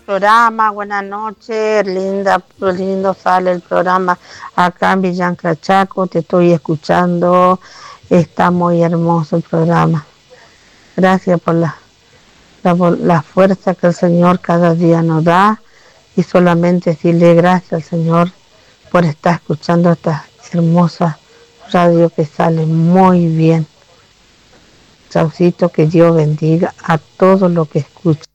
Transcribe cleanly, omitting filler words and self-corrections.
Programa, buenas noches, linda, lindo sale el programa acá en Villanca Chaco, te estoy escuchando, está muy hermoso el programa. Gracias por la fuerza que el Señor cada día nos da y solamente decirle gracias al Señor por estar escuchando esta hermosa radio que sale muy bien. Chaucito, que Dios bendiga a todos los que escuchan.